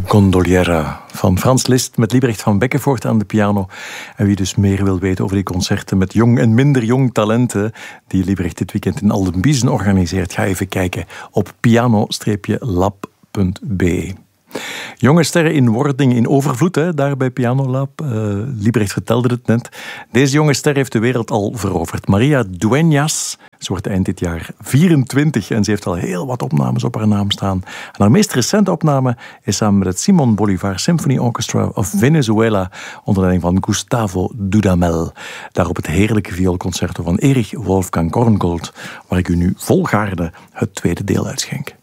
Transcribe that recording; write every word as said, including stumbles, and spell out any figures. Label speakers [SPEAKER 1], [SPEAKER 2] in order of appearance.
[SPEAKER 1] Gondoliera van Frans Liszt met Liebrecht van Beckenvoort aan de piano. En wie dus meer wil weten over die concerten met jong en minder jong talenten die Liebrecht dit weekend in Aldenbiezen organiseert, ga even kijken op piano lab punt b e. Jonge sterren in wording, in overvloed, hè, daar bij Pianolab. Uh, Liebrecht vertelde het net. Deze jonge ster heeft de wereld al veroverd. Maria Dueñas, ze wordt eind dit jaar vierentwintig en ze heeft al heel wat opnames op haar naam staan. En haar meest recente opname is samen met het Simon Bolivar Symphony Orchestra of Venezuela onder leiding van Gustavo Dudamel. Daarop het heerlijke vioolconcerto van Erich Wolfgang Korngold, waar ik u nu volgaarne het tweede deel uitschenk.